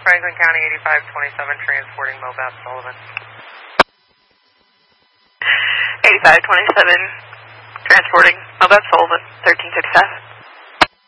Franklin County 8527, transporting Mobab Sullivan. 8527, transporting Mobab Sullivan, 13 success.